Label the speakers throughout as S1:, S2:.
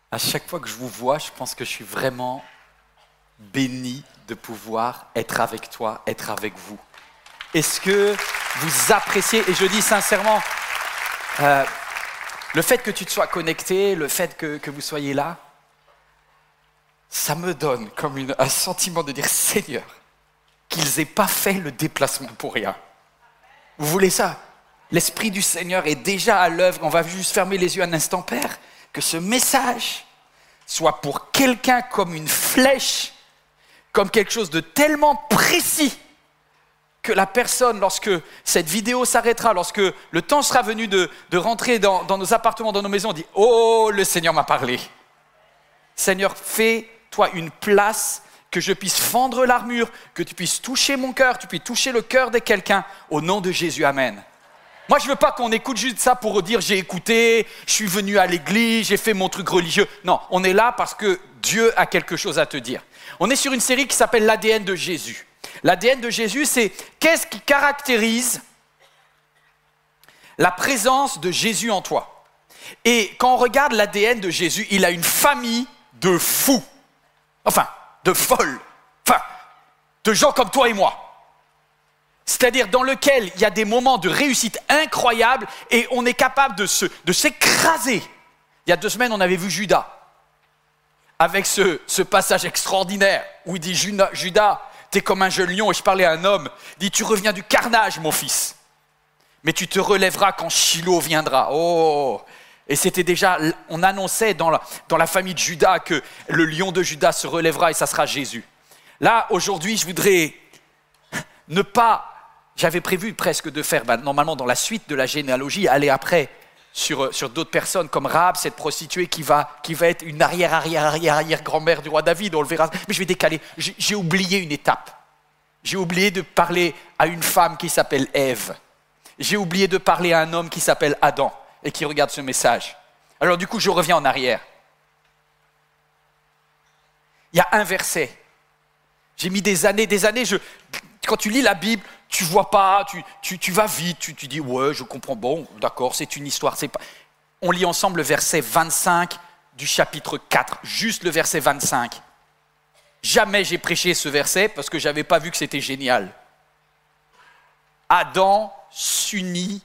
S1: À chaque fois que je vous vois, je pense que je suis vraiment béni de pouvoir être avec toi, être avec vous. Est-ce que vous appréciez, et je dis sincèrement, le fait que tu te sois connecté, le fait que vous soyez là, ça me donne comme un sentiment de dire Seigneur, qu'ils n'aient pas fait le déplacement pour rien. Vous voulez ça? L'Esprit du Seigneur est déjà à l'œuvre. On va juste fermer les yeux un instant, Père. Que ce message soit pour quelqu'un comme une flèche, comme quelque chose de tellement précis que la personne, lorsque cette vidéo s'arrêtera, lorsque le temps sera venu de rentrer dans nos appartements, dans nos maisons, on dit « Oh, le Seigneur m'a parlé ». Seigneur, fais-toi une place, que je puisse fendre l'armure, que tu puisses toucher mon cœur, tu puisses toucher le cœur de quelqu'un, au nom de Jésus, Amen. Moi, je ne veux pas qu'on écoute juste ça pour dire « j'ai écouté, je suis venu à l'église, j'ai fait mon truc religieux ». Non, on est là parce que Dieu a quelque chose à te dire. On est sur une série qui s'appelle l'ADN de Jésus. L'ADN de Jésus, c'est qu'est-ce qui caractérise la présence de Jésus en toi. Et quand on regarde l'ADN de Jésus, il a une famille de fous, enfin, de folles, enfin, de gens comme toi et moi. C'est-à-dire dans lequel il y a des moments de réussite incroyables et on est capable de s'écraser. Il y a 2 semaines, on avait vu Judas, avec ce passage extraordinaire où il dit « Judas, t'es comme un jeune lion » et je parlais à un homme, il dit « Tu reviens du carnage, mon fils, mais tu te relèveras quand Shiloh viendra. » Oh. Et c'était déjà, on annonçait dans la famille de Judas que le lion de Judas se relèvera et ça sera Jésus. Là, aujourd'hui, je voudrais ne pas... J'avais prévu presque de faire, normalement dans la suite de la généalogie, aller après sur d'autres personnes comme Rahab, cette prostituée qui va être une arrière-grand-mère du roi David, on le verra. Mais je vais décaler, j'ai oublié une étape. J'ai oublié de parler à une femme qui s'appelle Ève. J'ai oublié de parler à un homme qui s'appelle Adam et qui regarde ce message. Alors du coup, je reviens en arrière. Il y a un verset. J'ai mis des années, quand tu lis la Bible, tu vois pas, tu vas vite, tu dis ouais, je comprends, bon, d'accord, c'est une histoire. On lit ensemble le verset 25 du chapitre 4, juste le verset 25. Jamais j'ai prêché ce verset parce que j'avais pas vu que c'était génial. Adam s'unit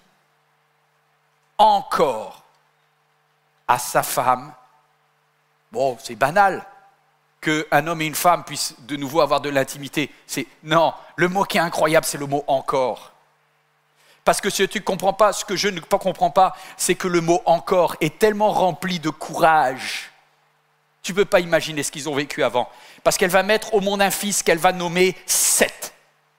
S1: encore à sa femme. Bon, c'est banal qu'un homme et une femme puissent de nouveau avoir de l'intimité. Non, le mot qui est incroyable, c'est le mot « encore ». Parce que ce que je ne comprends pas, c'est que le mot « encore » est tellement rempli de courage. Tu ne peux pas imaginer ce qu'ils ont vécu avant. Parce qu'elle va mettre au monde un fils qu'elle va nommer Seth.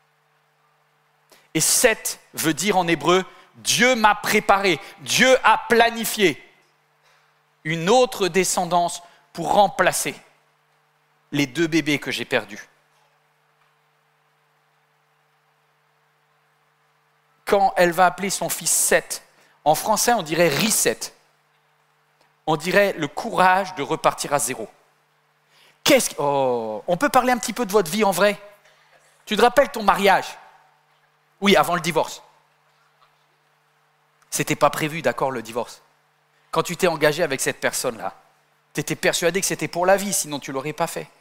S1: Et Seth veut dire en hébreu « Dieu m'a préparé, Dieu a planifié une autre descendance pour remplacer les 2 bébés que j'ai perdus. » Quand elle va appeler son fils Seth, en français on dirait reset. On dirait le courage de repartir à zéro. On peut parler un petit peu de votre vie en vrai? Tu te rappelles ton mariage? Oui, avant le divorce. C'était pas prévu, d'accord, le divorce. Quand tu t'es engagé avec cette personne-là, tu étais persuadé que c'était pour la vie, sinon tu ne l'aurais pas fait.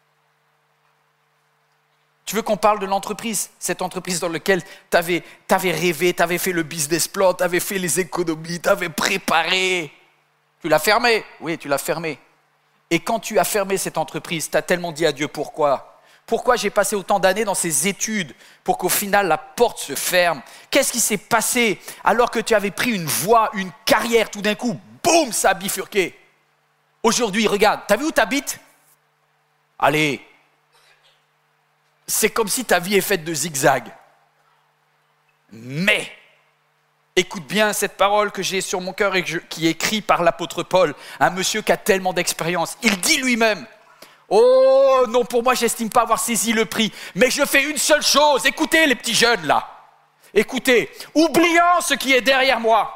S1: Tu veux qu'on parle de l'entreprise, cette entreprise dans laquelle tu avais rêvé, tu avais fait le business plan, tu avais fait les économies, tu avais préparé. Tu l'as fermée? Oui, tu l'as fermée. Et quand tu as fermé cette entreprise, tu as tellement dit à Dieu pourquoi? Pourquoi j'ai passé autant d'années dans ces études pour qu'au final la porte se ferme? Qu'est-ce qui s'est passé alors que tu avais pris une voie, une carrière, tout d'un coup, boum, ça a bifurqué. Aujourd'hui, regarde, tu as vu où tu habites? Allez, c'est comme si ta vie est faite de zigzags. Mais, écoute bien cette parole que j'ai sur mon cœur et qui est écrite par l'apôtre Paul, un monsieur qui a tellement d'expérience. Il dit lui-même, « Oh non, pour moi, j'estime pas avoir saisi le prix, mais je fais une seule chose. Écoutez les petits jeunes là, écoutez, oubliant ce qui est derrière moi.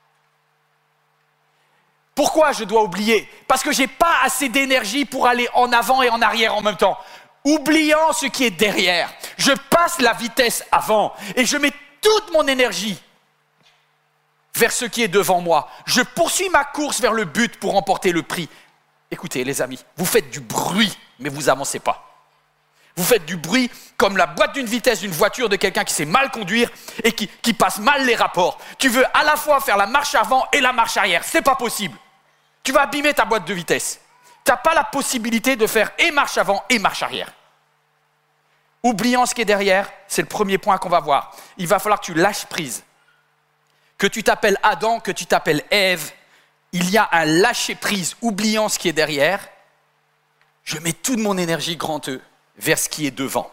S1: Pourquoi je dois oublier? Parce que je n'ai pas assez d'énergie pour aller en avant et en arrière en même temps. Oubliant ce qui est derrière, je passe la vitesse avant et je mets toute mon énergie vers ce qui est devant moi. Je poursuis ma course vers le but pour remporter le prix. Écoutez les amis, vous faites du bruit, mais vous avancez pas. Vous faites du bruit comme la boîte d'une vitesse d'une voiture de quelqu'un qui sait mal conduire et qui passe mal les rapports. Tu veux à la fois faire la marche avant et la marche arrière. C'est pas possible. Tu vas abîmer ta boîte de vitesse. Tu n'as pas la possibilité de faire et marche avant et marche arrière. Oubliant ce qui est derrière, c'est le premier point qu'on va voir. Il va falloir que tu lâches prise. Que tu t'appelles Adam, que tu t'appelles Ève, il y a un lâcher prise, oubliant ce qui est derrière. Je mets toute mon énergie, grand E, vers ce qui est devant.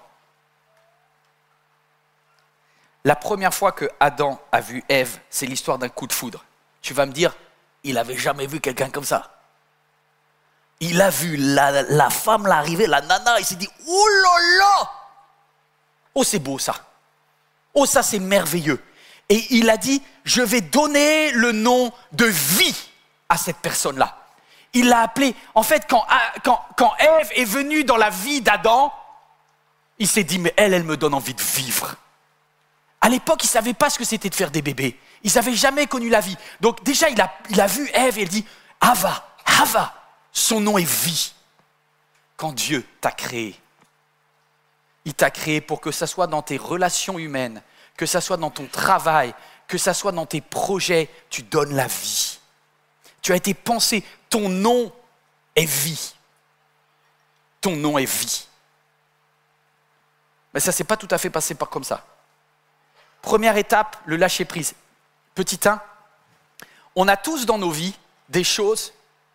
S1: La première fois que Adam a vu Ève, c'est l'histoire d'un coup de foudre. Tu vas me dire, il n'avait jamais vu quelqu'un comme ça. Il a vu la femme là arriver, la nana, il s'est dit, oh là là! Oh, c'est beau ça. Oh, ça c'est merveilleux. Et il a dit, je vais donner le nom de vie à cette personne-là. Il l'a appelé, en fait, quand Ève est venue dans la vie d'Adam, il s'est dit, mais elle me donne envie de vivre. À l'époque, il ne savait pas ce que c'était de faire des bébés. Ils n'avaient jamais connu la vie. Donc déjà, il a vu Ève et il dit, Hava, son nom est vie. Quand Dieu t'a créé, il t'a créé pour que ça soit dans tes relations humaines, que ça soit dans ton travail, que ça soit dans tes projets, tu donnes la vie. Tu as été pensé, ton nom est vie. Ton nom est vie. Mais ça ne s'est pas tout à fait passé par comme ça. Première étape, le lâcher prise. Petit 1, on a tous dans nos vies des choses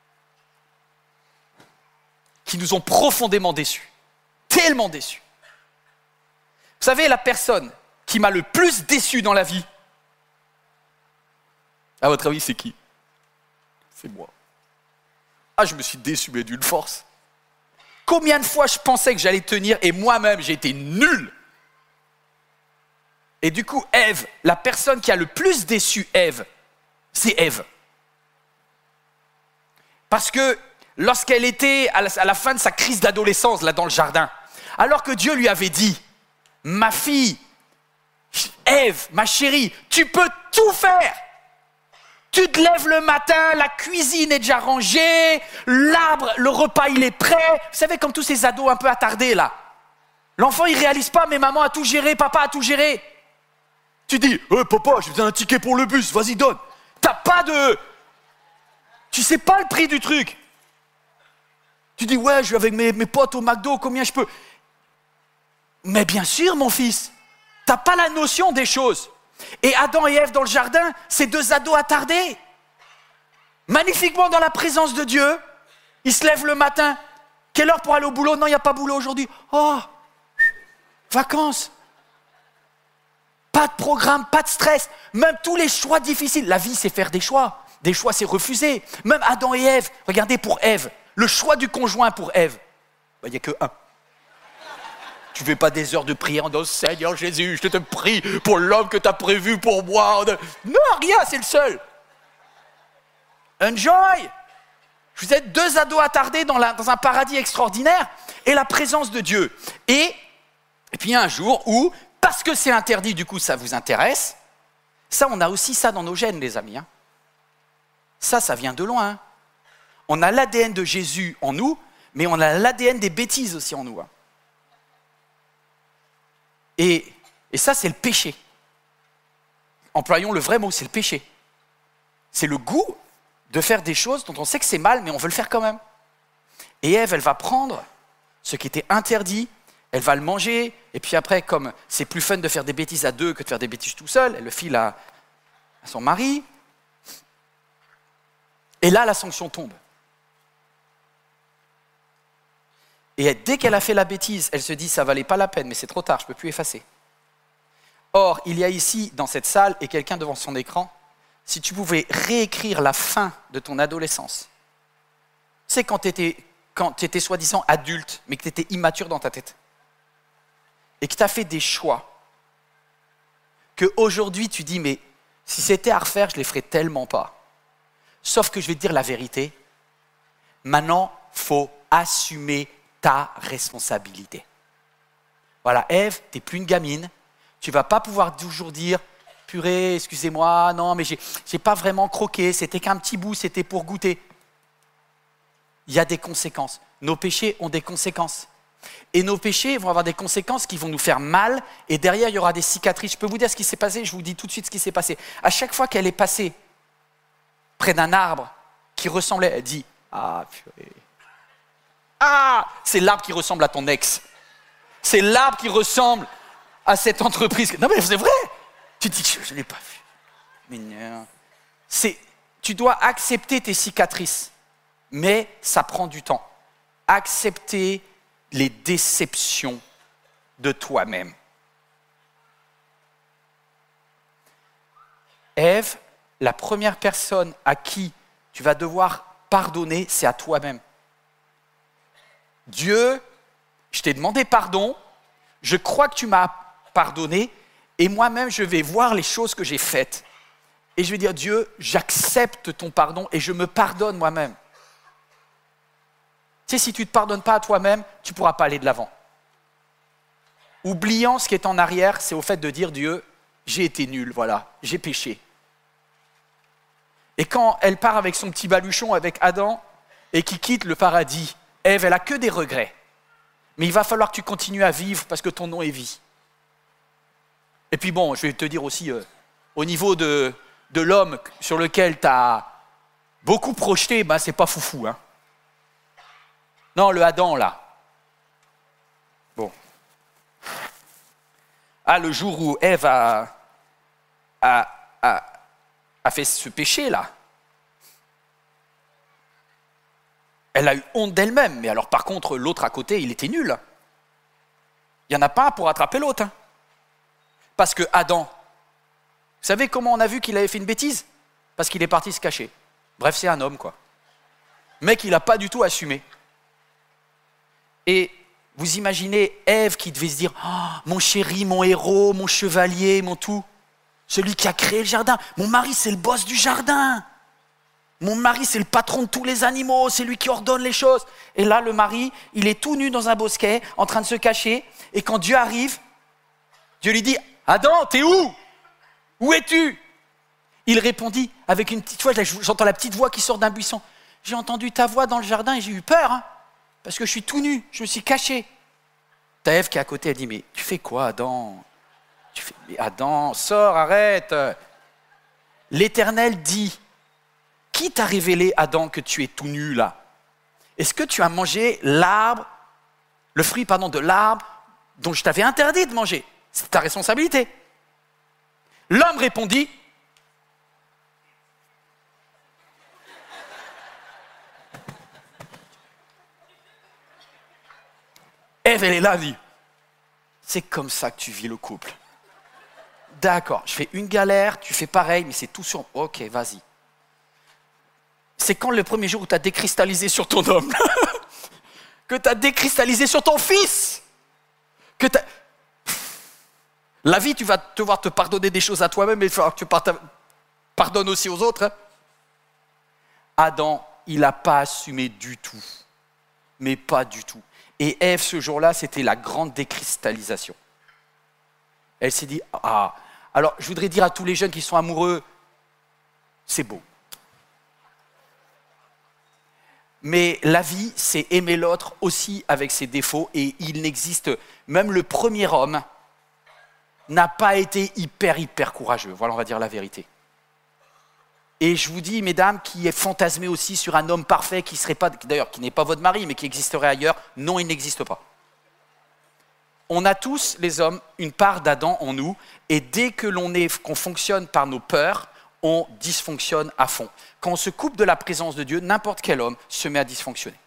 S1: qui nous ont profondément déçus. Tellement déçus. Vous savez, la personne qui m'a le plus déçu dans la vie, à votre avis, c'est qui? C'est moi. Ah, je me suis déçu, mais d'une force. Combien de fois je pensais que j'allais tenir et moi-même, j'ai été nul. Et du coup, Ève, la personne qui a le plus déçu Ève, c'est Ève. Parce que lorsqu'elle était à la fin de sa crise d'adolescence, là dans le jardin, alors que Dieu lui avait dit, ma fille, Ève, ma chérie, tu peux tout faire. Tu te lèves le matin, la cuisine est déjà rangée, l'arbre, le repas il est prêt. Vous savez, comme tous ces ados un peu attardés là. L'enfant il réalise pas, mais maman a tout géré, papa a tout géré. Tu dis, papa, j'ai besoin d'un ticket pour le bus, vas-y donne. T'as pas de... Tu sais pas le prix du truc. Tu dis, ouais, je vais avec mes potes au McDo, combien je peux... Mais bien sûr, mon fils, t'as pas la notion des choses. Et Adam et Ève dans le jardin, c'est deux ados attardés. Magnifiquement dans la présence de Dieu, ils se lèvent le matin. Quelle heure pour aller au boulot? Non, il n'y a pas boulot aujourd'hui. Oh, vacances. Pas de programme, pas de stress. Même tous les choix difficiles. La vie, c'est faire des choix. Des choix, c'est refuser. Même Adam et Ève, regardez pour Ève, le choix du conjoint pour Ève, il n'y a que un. Tu ne fais pas des heures de prière en disant « Seigneur Jésus, je te prie pour l'homme que tu as prévu pour moi. » Non, rien, c'est le seul. Enjoy. Vous êtes deux ados attardés dans un paradis extraordinaire et la présence de Dieu. Et puis il y a un jour où, parce que c'est interdit, du coup ça vous intéresse, ça on a aussi ça dans nos gènes les amis. Hein. Ça vient de loin. Hein. On a l'ADN de Jésus en nous, mais on a l'ADN des bêtises aussi en nous. Hein. Et ça, c'est le péché. Employons le vrai mot, c'est le péché. C'est le goût de faire des choses dont on sait que c'est mal, mais on veut le faire quand même. Et Ève, elle va prendre ce qui était interdit, elle va le manger, et puis après, comme c'est plus fun de faire des bêtises à deux que de faire des bêtises tout seul, elle le file à son mari. Et là, la sanction tombe. Et dès qu'elle a fait la bêtise, elle se dit, ça valait pas la peine, mais c'est trop tard, je ne peux plus effacer. Or, il y a ici, dans cette salle, et quelqu'un devant son écran, si tu pouvais réécrire la fin de ton adolescence, c'est quand tu étais soi-disant adulte, mais que tu étais immature dans ta tête, et que tu as fait des choix, qu'aujourd'hui tu dis, mais si c'était à refaire, je ne les ferais tellement pas. Sauf que je vais te dire la vérité, maintenant, il faut assumer ta responsabilité. Voilà, Ève, tu n'es plus une gamine, tu ne vas pas pouvoir toujours dire « Purée, excusez-moi, non, mais j'ai pas vraiment croqué, c'était qu'un petit bout, c'était pour goûter. » il y a des conséquences. Nos péchés ont des conséquences. Et nos péchés vont avoir des conséquences qui vont nous faire mal, et derrière, il y aura des cicatrices. Je peux vous dire ce qui s'est passé, je vous dis tout de suite ce qui s'est passé. À chaque fois qu'elle est passée près d'un arbre qui ressemblait, elle dit « Ah, purée. Ah, c'est l'arbre qui ressemble à ton ex. C'est l'arbre qui ressemble à cette entreprise. » Non mais c'est vrai. Tu te dis « Je ne l'ai pas vu. » Mais non. Tu dois accepter tes cicatrices, mais ça prend du temps. Accepter les déceptions de toi-même. Ève, la première personne à qui tu vas devoir pardonner, c'est à toi-même. Dieu, je t'ai demandé pardon, je crois que tu m'as pardonné, et moi-même, je vais voir les choses que j'ai faites. Et je vais dire, Dieu, j'accepte ton pardon et je me pardonne moi-même. Tu sais, si tu ne te pardonnes pas à toi-même, tu ne pourras pas aller de l'avant. Oubliant ce qui est en arrière, c'est au fait de dire, Dieu, j'ai été nul, voilà, j'ai péché. Et quand elle part avec son petit baluchon avec Adam et qui quitte le paradis, Ève, elle n'a que des regrets. Mais il va falloir que tu continues à vivre parce que ton nom est vie. Et puis bon, je vais te dire aussi, au niveau de l'homme sur lequel tu as beaucoup projeté, ben, c'est pas foufou. Hein. Non, le Adam, là. Bon. Ah, le jour où Ève a fait ce péché, là. Elle a eu honte d'elle-même. Mais alors, par contre, l'autre à côté, il était nul. Il n'y en a pas un pour attraper l'autre. Hein. Parce que Adam, vous savez comment on a vu qu'il avait fait une bêtise? Parce qu'il est parti se cacher. Bref, c'est un homme, quoi. Mec, il n'a pas du tout assumé. Et vous imaginez Ève qui devait se dire oh, mon chéri, mon héros, mon chevalier, mon tout. Celui qui a créé le jardin. Mon mari, c'est le boss du jardin. Mon mari, c'est le patron de tous les animaux. C'est lui qui ordonne les choses. Et là, le mari, il est tout nu dans un bosquet, en train de se cacher. Et quand Dieu arrive, Dieu lui dit Adam, t'es où? Où es-tu? Il répondit avec une petite voix, j'entends la petite voix qui sort d'un buisson. J'ai entendu ta voix dans le jardin et j'ai eu peur, hein, parce que je suis tout nu, je me suis caché. T'as Ève qui est à côté, elle dit, mais tu fais quoi, Adam? Mais Adam, sors, arrête. L'Éternel dit, qui t'a révélé, Adam, que tu es tout nu là? Est-ce que tu as mangé le fruit de l'arbre dont je t'avais interdit de manger? C'est ta responsabilité. L'homme répondit, Ève, elle est là, elle dit, c'est comme ça que tu vis le couple. D'accord, je fais une galère, tu fais pareil, mais c'est tout sur... Ok, vas-y. C'est quand le premier jour où tu as décristallisé sur ton homme, que tu as décristallisé sur ton fils, que tu as... La vie, tu vas devoir te pardonner des choses à toi-même, mais il faut que tu pardonnes aussi aux autres. Hein. Adam, il n'a pas assumé du tout, mais pas du tout. Et Ève, ce jour-là, c'était la grande décristallisation. Elle s'est dit, ah, alors je voudrais dire à tous les jeunes qui sont amoureux, c'est beau. Mais la vie, c'est aimer l'autre aussi avec ses défauts, et il n'existe, même le premier homme n'a pas été hyper courageux, voilà, on va dire la vérité. Et je vous dis, mesdames, qui est fantasmé aussi sur un homme parfait qui serait pas, d'ailleurs, qui n'est pas votre mari, mais qui existerait ailleurs, non, il n'existe pas. On a tous, les hommes, une part d'Adam en nous, et dès que qu'on fonctionne par nos peurs, on dysfonctionne à fond. Quand on se coupe de la présence de Dieu, n'importe quel homme se met à dysfonctionner.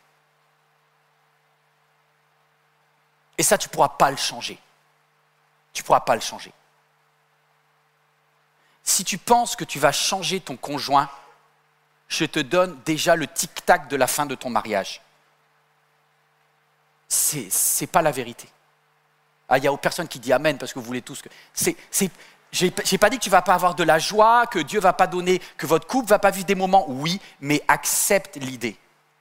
S1: Et ça, tu ne pourras pas le changer. Tu ne pourras pas le changer. Si tu penses que tu vas changer ton conjoint, je te donne déjà le tic-tac de la fin de ton mariage. C'est pas la vérité. Ah, il n'y a personne qui dit amen parce que vous voulez tous que... J'ai pas dit que tu ne vas pas avoir de la joie, que Dieu ne va pas donner, que votre couple ne va pas vivre des moments, oui, mais accepte l'idée.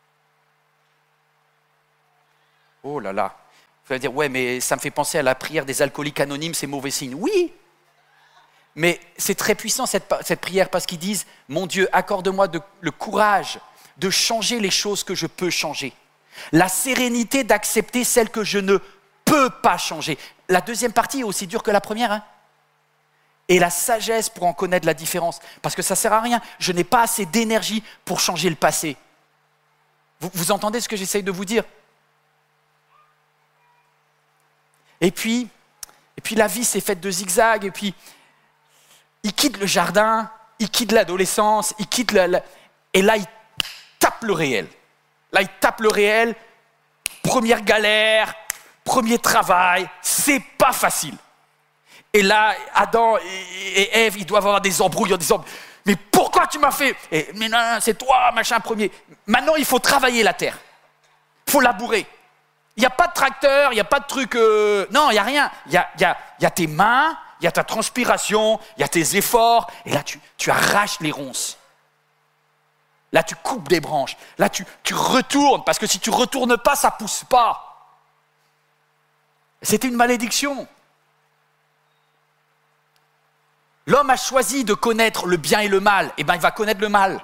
S1: Oh là là. Vous allez dire, ouais, mais ça me fait penser à la prière des alcooliques anonymes, c'est mauvais signe. Oui, mais c'est très puissant cette prière parce qu'ils disent, mon Dieu, accorde-moi le courage de changer les choses que je peux changer. La sérénité d'accepter celles que je ne peux pas changer. La deuxième partie est aussi dure que la première. Hein. Et la sagesse pour en connaître la différence. Parce que ça ne sert à rien. Je n'ai pas assez d'énergie pour changer le passé. Vous entendez ce que j'essaye de vous dire? Et puis la vie s'est faite de zigzags. Et puis, il quitte le jardin, il quitte l'adolescence, il quitte et là, il tape le réel. Là, il tape le réel. Première galère, premier travail, c'est pas facile. Et là, Adam et Ève, ils doivent avoir des embrouilles en disant « Mais pourquoi tu m'as fait ?»« Mais non, c'est toi, machin, premier. » Maintenant, il faut travailler la terre. Il faut labourer. Il n'y a pas de tracteur, il n'y a pas de truc... Non, il n'y a rien. Il y a tes mains, il y a ta transpiration, il y a tes efforts. Et là, tu arraches les ronces. Là, tu coupes des branches. Là, tu retournes. Parce que si tu ne retournes pas, ça ne pousse pas. C'était une malédiction. L'homme a choisi de connaître le bien et le mal. Eh bien, il va connaître le mal.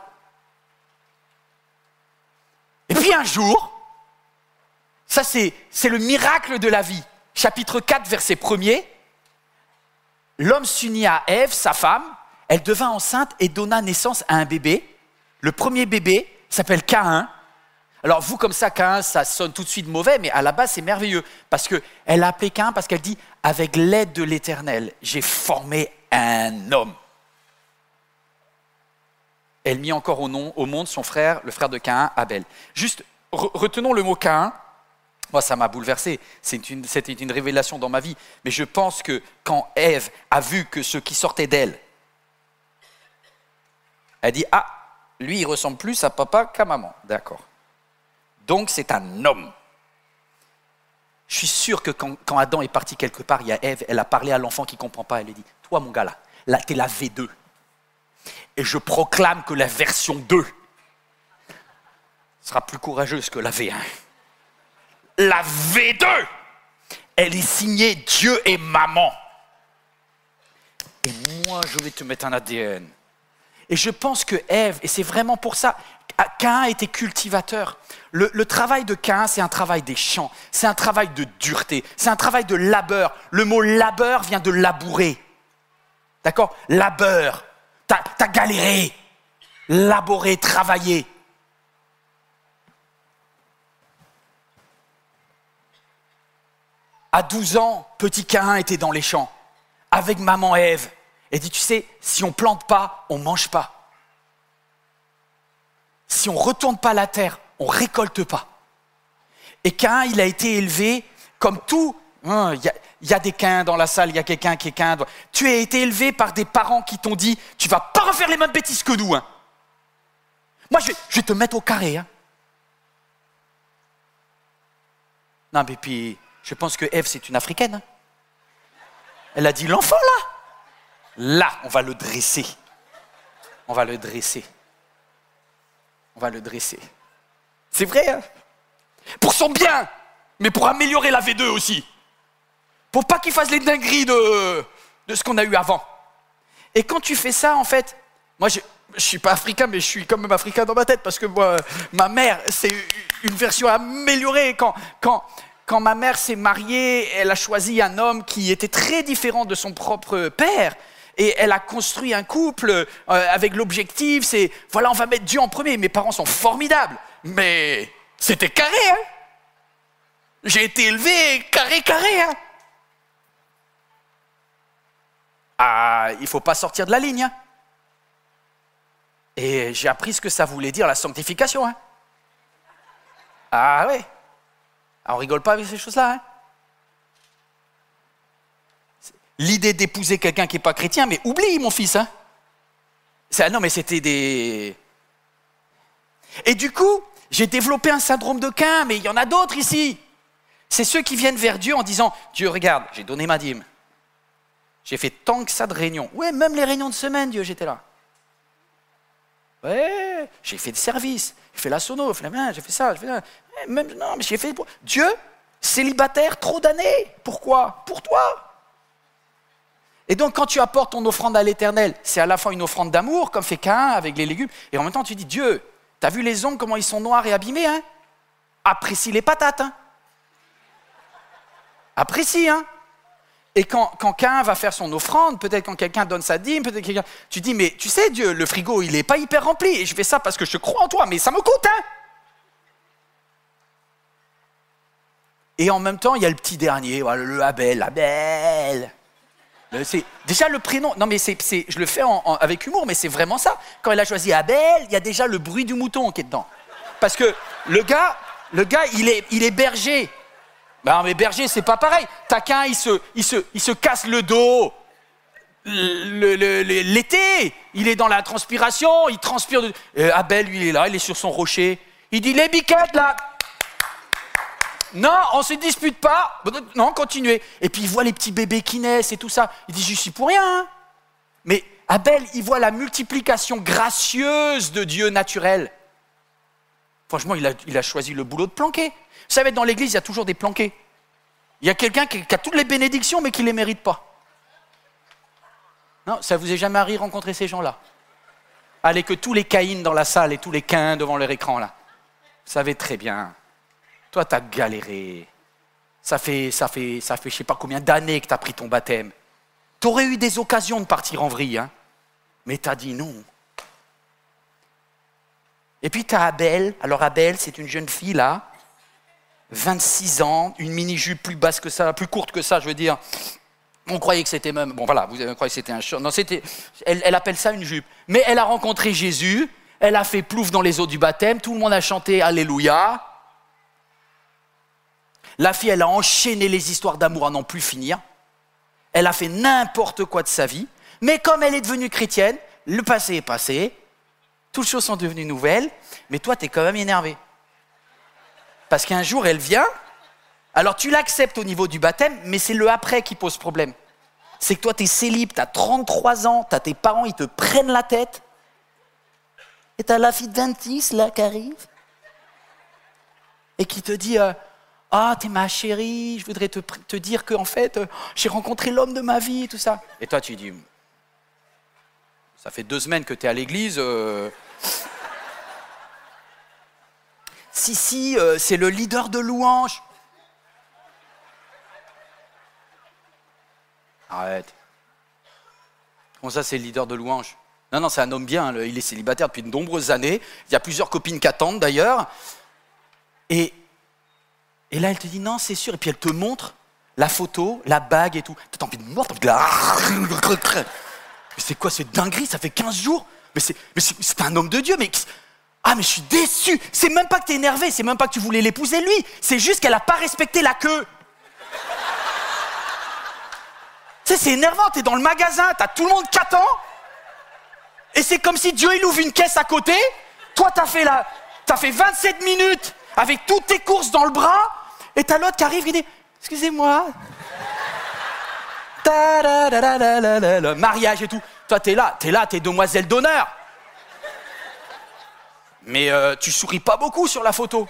S1: Et puis un jour, ça c'est le miracle de la vie. Chapitre 4, verset 1er. L'homme s'unit à Ève, sa femme. Elle devint enceinte et donna naissance à un bébé. Le premier bébé s'appelle Caïn. Alors vous, comme ça, Caïn, ça sonne tout de suite mauvais, mais à la base, c'est merveilleux. Parce qu'elle a appelé Caïn parce qu'elle dit « Avec l'aide de l'Éternel, j'ai formé un homme. » Elle mit encore au monde son frère, le frère de Caïn, Abel. Juste, retenons le mot Caïn. Moi, ça m'a bouleversé. C'était une révélation dans ma vie. Mais je pense que quand Ève a vu que ce qui sortait d'elle, elle dit « Ah, lui, il ressemble plus à papa qu'à maman. » D'accord. Donc, c'est un homme. Je suis sûr que quand Adam est parti quelque part, il y a Ève, elle a parlé à l'enfant qui ne comprend pas. Elle lui dit « Toi, mon gars, là, t'es la V2. Et je proclame que la version 2 sera plus courageuse que la V1. La V2, elle est signée Dieu et maman. Et moi, je vais te mettre un ADN. » Et je pense que Ève, et c'est vraiment pour ça, Caïn était cultivateur. Le travail de Caïn, c'est un travail des champs, c'est un travail de dureté, c'est un travail de labeur. Le mot labeur vient de labourer. D'accord? Labeur. T'as galéré. Laborer, travailler. À 12 ans, petit Caïn était dans les champs, avec maman Ève. Elle dit, tu sais, si on ne plante pas, on ne mange pas. Si on ne retourne pas la terre, on ne récolte pas. Et Caïn, il a été élevé comme tout. Il y a des Caïns dans la salle, il y a quelqu'un qui est Caïn. Tu as été élevé par des parents qui t'ont dit, tu ne vas pas refaire les mêmes bêtises que nous. Hein. Moi, je vais te mettre au carré. Hein. Non, mais puis, je pense que Ève, c'est une Africaine. Hein. Elle a dit, l'enfant là. Là, on va le dresser. On va le dresser. On va le dresser. C'est vrai, hein? Pour son bien, mais pour améliorer la V2 aussi. Pour pas qu'il fasse les dingueries de ce qu'on a eu avant. Et quand tu fais ça, en fait, moi je suis pas africain, mais je suis quand même africain dans ma tête, parce que moi, ma mère, c'est une version améliorée. Quand ma mère s'est mariée, elle a choisi un homme qui était très différent de son propre père. Et elle a construit un couple avec l'objectif, c'est, voilà, on va mettre Dieu en premier. Mes parents sont formidables, mais c'était carré, hein. J'ai été élevé carré, hein. Ah, il ne faut pas sortir de la ligne, hein. Et j'ai appris ce que ça voulait dire, la sanctification, hein. Ah ouais. Ah, on rigole pas avec ces choses-là, hein. L'idée d'épouser quelqu'un qui n'est pas chrétien, mais oublie mon fils. Hein. Non, mais c'était des... Et du coup, j'ai développé un syndrome de Caïn, mais il y en a d'autres ici. C'est ceux qui viennent vers Dieu en disant, Dieu, regarde, j'ai donné ma dîme. J'ai fait tant que ça de réunions. Ouais, même les réunions de semaine, Dieu, j'étais là. Ouais, j'ai fait des services, j'ai fait la sono, j'ai fait ça, j'ai fait ça. Même, non, mais j'ai fait... Dieu, célibataire, trop d'années. Pourquoi? Pour toi. Et donc, quand tu apportes ton offrande à l'Éternel, c'est à la fois une offrande d'amour, comme fait Caïn avec les légumes, et en même temps, tu dis, Dieu, T'as vu les ongles, comment ils sont noirs et abîmés, hein? Apprécie les patates, hein? Apprécie, hein? Et quand Caïn va faire son offrande, peut-être quand quelqu'un donne sa dîme, peut-être quelqu'un... Tu dis, mais tu sais, Dieu, le frigo, il n'est pas hyper rempli. Et je fais ça parce que je crois en toi, mais ça me coûte, hein? Et en même temps, il y a le petit dernier, voilà, le Abel. C'est déjà le prénom. Non, mais je le fais avec humour, mais c'est vraiment ça. Quand il a choisi Abel, il y a déjà le bruit du mouton qui est dedans. Parce que le gars, il est berger. Ben, mais berger, c'est pas pareil. Taquin, il se casse le dos. L'été, il est dans la transpiration, il transpire. Abel, lui, il est là, il est sur son rocher. Il dit, les biquettes, là. Non, on se dispute pas. Non, continuez. Et puis, il voit les petits bébés qui naissent et tout ça. Il dit, je suis pour rien. Hein. Mais Abel, il voit la multiplication gracieuse de Dieu naturel. Franchement, il a choisi le boulot de planquer. Vous savez, dans l'église, il y a toujours des planqués. Il y a quelqu'un qui a toutes les bénédictions, mais qui ne les mérite pas. Non, ça vous est jamais arrivé de rencontrer ces gens-là? Allez, que tous les Caïns dans la salle et tous les Caïns devant leur écran, là. Vous savez très bien. Toi, tu as galéré. Ça fait je ne sais pas combien d'années que tu as pris ton baptême. Tu aurais eu des occasions de partir en vrille, hein, mais tu as dit non. Et puis, tu as Abel. Alors, Abel, c'est une jeune fille, là, 26 ans, une mini-jupe plus basse que ça, plus courte que ça, je veux dire. On croyait que c'était même... Bon, voilà, vous croyez que c'était un short. Non, elle appelle ça une jupe. Mais elle a rencontré Jésus, elle a fait plouf dans les eaux du baptême, tout le monde a chanté « Alléluia ». La fille, elle a enchaîné les histoires d'amour à n'en plus finir. Elle a fait n'importe quoi de sa vie. Mais comme elle est devenue chrétienne, le passé est passé, toutes choses sont devenues nouvelles, mais toi, tu es quand même énervé. Parce qu'un jour, elle vient, alors tu l'acceptes au niveau du baptême, mais c'est le après qui pose problème. C'est que toi, tu es célib, tu as 33 ans, tu as tes parents, ils te prennent la tête, et tu as la fille de 26 là qui arrive, et qui te dit « Ah, t'es ma chérie, je voudrais te dire qu'en fait, j'ai rencontré l'homme de ma vie, tout ça. » Et toi, tu dis « Ça fait 2 semaines que tu es à l'église. Si, c'est le leader de louange. » Arrête. Comment ça, c'est le leader de louange? Non, c'est un homme bien, il est célibataire depuis de nombreuses années. Il y a plusieurs copines qui attendent d'ailleurs. Et là, elle te dit, non, c'est sûr. Et puis elle te montre la photo, la bague et tout. T'as envie de mordre, t'as envie de... Mais c'est quoi cette dinguerie? Ça fait 15 jours. Mais c'est un homme de Dieu, mais... Ah, mais je suis déçu. C'est même pas que t'es énervé, c'est même pas que tu voulais l'épouser lui. C'est juste qu'elle a pas respecté la queue. Tu sais, c'est énervant, t'es dans le magasin, t'as tout le monde qui attend. Et c'est comme si Dieu, il ouvre une caisse à côté. Toi, t'as fait 27 minutes avec toutes tes courses dans le bras. Et t'as l'autre qui arrive et dit, excusez-moi. Le mariage et tout. Toi, t'es là, t'es demoiselle d'honneur. Mais tu souris pas beaucoup sur la photo.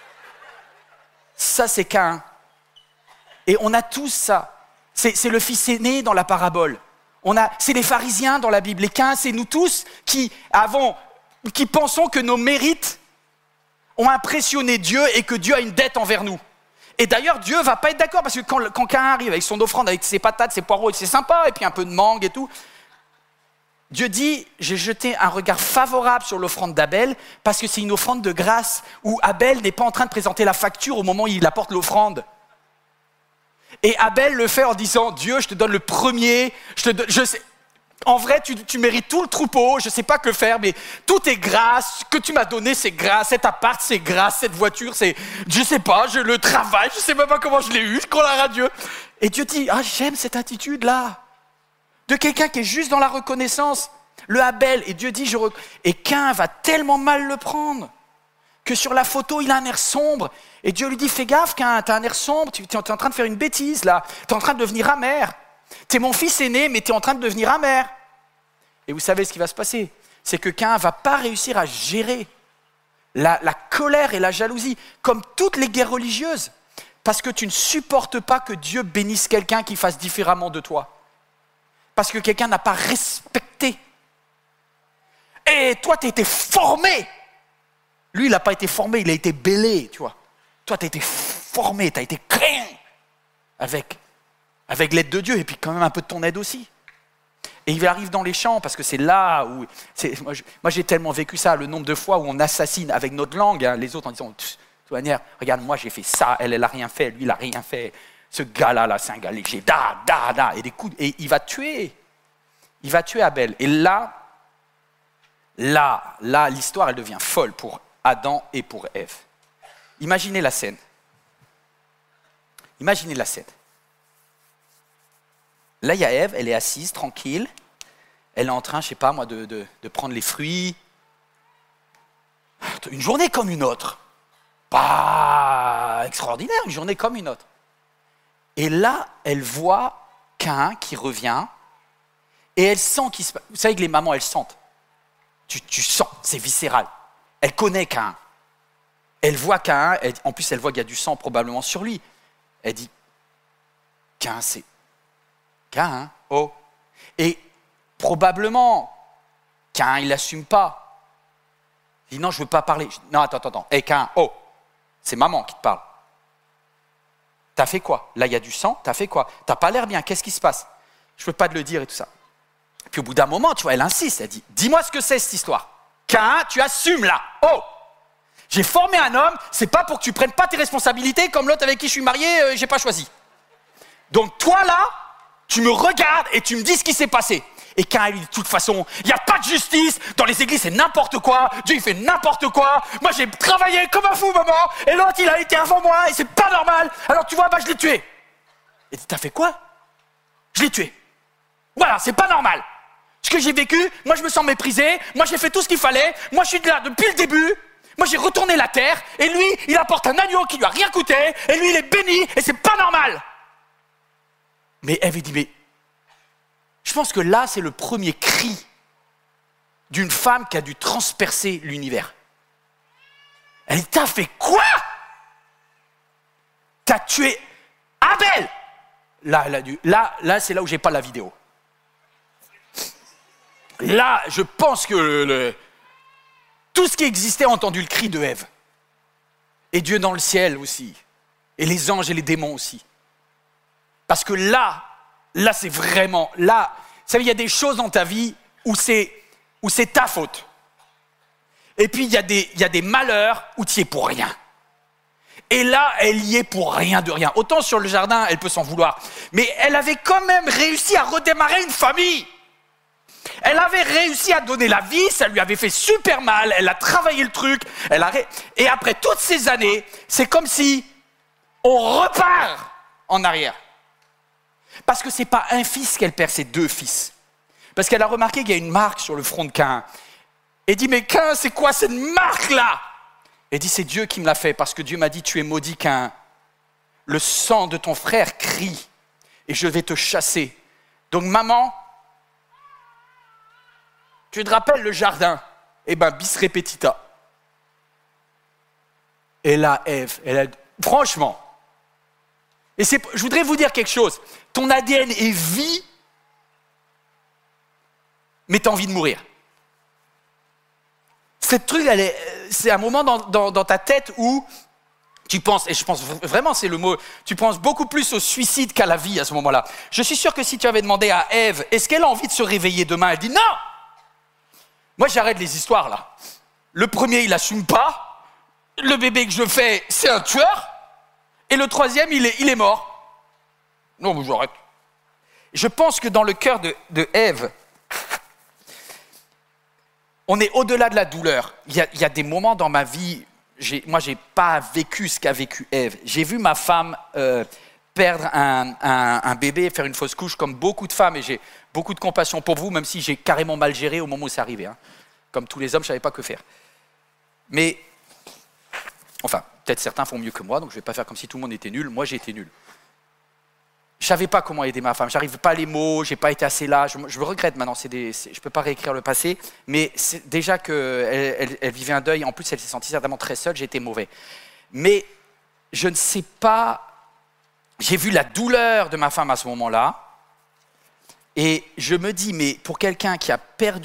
S1: Ça, c'est Caïn. Et on a tous ça. C'est le fils aîné dans la parabole. C'est les pharisiens dans la Bible. Les Caïns, c'est nous tous qui pensons que nos mérites ont impressionné Dieu et que Dieu a une dette envers nous. Et d'ailleurs, Dieu ne va pas être d'accord parce que quand Caïn arrive avec son offrande, avec ses patates, ses poireaux, c'est sympa, et puis un peu de mangue et tout, Dieu dit, j'ai jeté un regard favorable sur l'offrande d'Abel parce que c'est une offrande de grâce où Abel n'est pas en train de présenter la facture au moment où il apporte l'offrande. Et Abel le fait en disant, Dieu, je te donne le premier, en vrai, tu mérites tout le troupeau, je ne sais pas que faire, mais tout est grâce, ce que tu m'as donné, c'est grâce, cet appart, c'est grâce, cette voiture, c'est, je ne sais pas, le travail, je ne sais même pas comment je l'ai eu, gloire à Dieu. Et Dieu dit, ah, j'aime cette attitude-là, de quelqu'un qui est juste dans la reconnaissance, le Abel, et Dieu dit, et Caïn va tellement mal le prendre, que sur la photo, il a un air sombre, et Dieu lui dit, fais gaffe, Caïn, tu as un air sombre, tu es en train de faire une bêtise, là, tu es en train de devenir amer. Tu es mon fils aîné, mais tu es en train de devenir amer. Et vous savez ce qui va se passer? C'est que Caïn ne va pas réussir à gérer la colère et la jalousie, comme toutes les guerres religieuses, parce que tu ne supportes pas que Dieu bénisse quelqu'un qui fasse différemment de toi. Parce que quelqu'un n'a pas respecté. Et toi, tu as été formé Lui, il n'a pas été formé, il a été bêlé, tu vois. Toi, tu as été formé, tu as été créé avec l'aide de Dieu et puis quand même un peu de ton aide aussi. Et il arrive dans les champs parce que c'est là où... Moi, j'ai tellement vécu ça, le nombre de fois où on assassine avec notre langue les autres en disant, de toute manière, regarde, moi j'ai fait ça, elle n'a rien fait, lui il n'a rien fait. Ce gars-là, c'est un gars léger, et des coups, et il va tuer Abel. Et là, l'histoire, elle devient folle pour Adam et pour Ève. Imaginez la scène. Là, il y a Ève, elle est assise, tranquille. Elle est en train, je sais pas moi, de prendre les fruits. Une journée comme une autre. Pas extraordinaire, une journée comme une autre. Et là, elle voit Caïn qui revient et elle sent qu'il se passe. Vous savez que les mamans, elles sentent. Tu sens, c'est viscéral. Elle connaît Caïn. Elle voit Caïn, en plus elle voit qu'il y a du sang probablement sur lui. Elle dit, Caïn, c'est... Caïn, oh. Et probablement, Caïn, il n'assume pas. Il dit, non, je ne veux pas parler. Non, attends. Hé, Caïn, oh. C'est maman qui te parle. T'as fait quoi? Là, il y a du sang, t'as fait quoi? T'as pas l'air bien, qu'est-ce qui se passe? Je peux pas te le dire et tout ça. Puis au bout d'un moment, tu vois, elle insiste, elle dit, dis-moi ce que c'est cette histoire. Caïn, tu assumes là. Oh! J'ai formé un homme, c'est pas pour que tu prennes pas tes responsabilités comme l'autre avec qui je suis marié, j'ai pas choisi. Donc toi là, tu me regardes et tu me dis ce qui s'est passé. Et Caïn, il dit, de toute façon, il n'y a pas de justice, dans les églises c'est n'importe quoi, Dieu il fait n'importe quoi, moi j'ai travaillé comme un fou maman, et l'autre il a été avant moi et c'est pas normal, alors tu vois, je l'ai tué. Et t'as fait quoi? Je l'ai tué. Voilà, c'est pas normal. Ce que j'ai vécu, moi je me sens méprisé, moi j'ai fait tout ce qu'il fallait, moi je suis là depuis le début, moi j'ai retourné la terre, et lui il apporte un agneau qui lui a rien coûté, et lui il est béni, et c'est pas normal. Mais Ève dit, mais je pense que là, c'est le premier cri d'une femme qui a dû transpercer l'univers. Elle dit, t'as fait quoi? T'as tué Abel. Là, c'est là où j'ai pas la vidéo. Là, je pense que tout ce qui existait a entendu le cri de Ève. Et Dieu dans le ciel aussi. Et les anges et les démons aussi. Parce que là, c'est vraiment... Là, vous savez, il y a des choses dans ta vie où c'est ta faute. Et puis, il y a des malheurs où tu y es pour rien. Et là, elle y est pour rien de rien. Autant sur le jardin, elle peut s'en vouloir. Mais elle avait quand même réussi à redémarrer une famille. Elle avait réussi à donner la vie, ça lui avait fait super mal. Elle a travaillé le truc. Et après toutes ces années, c'est comme si on repart en arrière. Parce que ce n'est pas un fils qu'elle perd, c'est 2 fils. Parce qu'elle a remarqué qu'il y a une marque sur le front de Caïn. Elle dit, mais Caïn, c'est quoi cette marque-là? Elle dit, c'est Dieu qui me l'a fait, parce que Dieu m'a dit, tu es maudit Caïn. Le sang de ton frère crie, et je vais te chasser. Donc maman, tu te rappelles le jardin? Eh bien, bis repetita. Et là, Ève, franchement, et je voudrais vous dire quelque chose. Ton ADN est vie, mais tu as envie de mourir. Cette truc, c'est un moment dans ta tête où tu penses, et je pense vraiment c'est le mot, tu penses beaucoup plus au suicide qu'à la vie à ce moment-là. Je suis sûr que si tu avais demandé à Ève, est-ce qu'elle a envie de se réveiller demain? Elle dit non. Moi j'arrête les histoires là. Le premier il n'assume pas, le bébé que je fais c'est un tueur, et le troisième il est mort. Non, mais j'arrête. Je pense que dans le cœur de Ève, on est au-delà de la douleur. Il y a des moments dans ma vie, moi je n'ai pas vécu ce qu'a vécu Ève. J'ai vu ma femme perdre un bébé, faire une fausse couche comme beaucoup de femmes, et j'ai beaucoup de compassion pour vous, même si j'ai carrément mal géré au moment où c'est arrivé. Hein. Comme tous les hommes, je ne savais pas que faire. Mais, enfin, peut-être certains font mieux que moi, donc je ne vais pas faire comme si tout le monde était nul. Moi, j'ai été nul. Je ne savais pas comment aider ma femme, je n'arrive pas à les mots, je n'ai pas été assez là, je me regrette maintenant, je ne peux pas réécrire le passé, mais c'est déjà qu'elle vivait un deuil, en plus elle s'est sentie certainement très seule, j'ai été mauvais. Mais je ne sais pas, j'ai vu la douleur de ma femme à ce moment-là, et je me dis, mais pour quelqu'un qui a perdu